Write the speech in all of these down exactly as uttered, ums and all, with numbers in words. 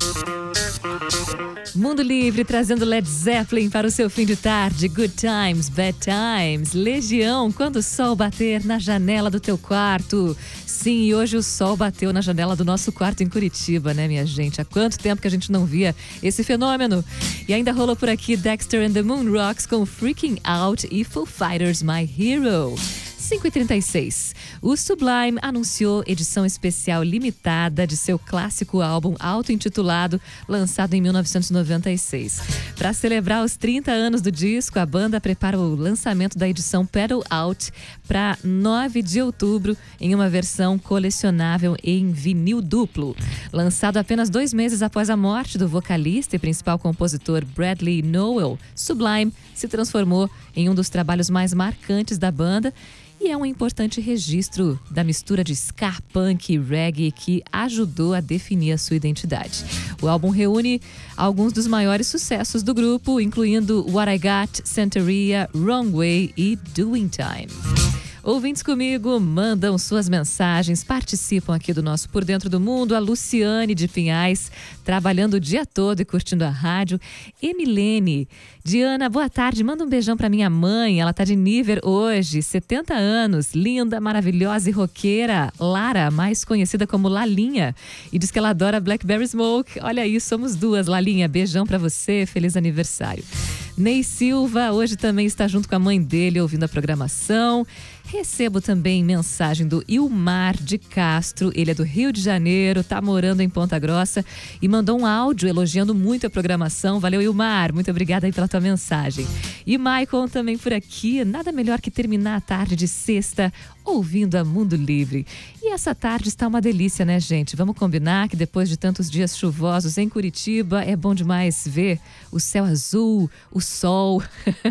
Mundo Livre trazendo Led Zeppelin para o seu fim de tarde. Good Times, Bad Times. Legião, quando o sol bater na janela do teu quarto. Sim, e hoje o sol bateu na janela do nosso quarto em Curitiba, né, minha gente? Há quanto tempo que a gente não via esse fenômeno? E ainda rolou por aqui Dexter and the Moon Rocks com Freaking Out e Foo Fighters, My Hero. cinco e trinta e seis. O Sublime anunciou edição especial limitada de seu clássico álbum auto-intitulado, lançado em mil novecentos e noventa e seis. Para celebrar os trinta anos do disco, a banda prepara o lançamento da edição Pedal Out para nove de outubro, em uma versão colecionável em vinil duplo. Lançado apenas dois meses após a morte do vocalista e principal compositor Bradley Nowell, Sublime se transformou em um dos trabalhos mais marcantes da banda e é um importante registro da mistura de ska, punk e reggae que ajudou a definir a sua identidade. O álbum reúne alguns dos maiores sucessos do grupo, incluindo What I Got, Santeria, Wrong Way e Doing Time. Ouvintes comigo, mandam suas mensagens, participam aqui do nosso Por Dentro do Mundo. A Luciane de Pinhais, trabalhando o dia todo e curtindo a rádio. Emilene, Diana, boa tarde, manda um beijão pra minha mãe, ela tá de nível hoje, setenta anos, linda, maravilhosa e roqueira. Lara, mais conhecida como Lalinha, e diz que ela adora Blackberry Smoke. Olha aí, somos duas, Lalinha, beijão pra você, feliz aniversário. Ney Silva, hoje também está junto com a mãe dele ouvindo a programação. Recebo também mensagem do Ilmar de Castro, ele é do Rio de Janeiro, tá morando em Ponta Grossa e mandou um áudio elogiando muito a programação. Valeu, Ilmar, muito obrigada aí pela tua mensagem. E Maicon também por aqui, nada melhor que terminar a tarde de sexta ouvindo a Mundo Livre. E essa tarde está uma delícia, né, gente? Vamos combinar que depois de tantos dias chuvosos em Curitiba, é bom demais ver o céu azul, o sol.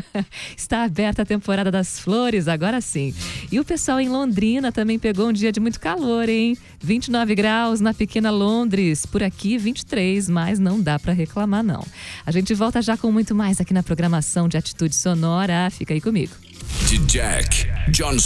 Está aberta a temporada das flores, agora sim. E o pessoal em Londrina também pegou um dia de muito calor, hein? vinte e nove graus na pequena Londres. Por aqui, vinte e três, mas não dá para reclamar, não. A gente volta já com muito mais aqui na programação de Atitude Sonora. Fica aí comigo. De Jack Johnson.